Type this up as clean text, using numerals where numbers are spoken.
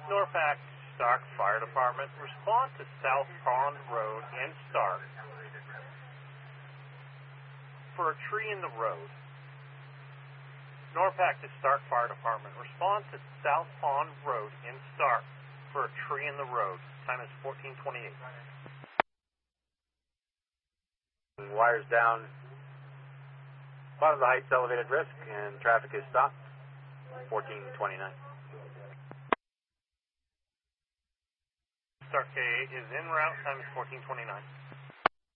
Norfolk Stark Fire Department, respond to South Pond Road in Stark for a tree in the road. Norfolk Stark Fire Department, respond to South Pond Road in Stark for a tree in the road. Time is 14:28. Wires down. Bottom of the Heights elevated risk and traffic is stopped. 14:29. Stark K8 is en route. Time is 14:29.